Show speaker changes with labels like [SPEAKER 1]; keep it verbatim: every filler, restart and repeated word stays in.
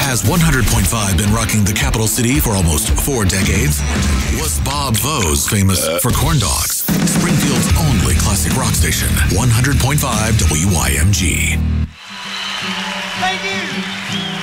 [SPEAKER 1] Has one hundred point five been rocking the capital city for almost four decades? Was Bob Vose famous for corn dogs? Springfield's only classic rock station, one hundred point five W Y M G.
[SPEAKER 2] Thank you.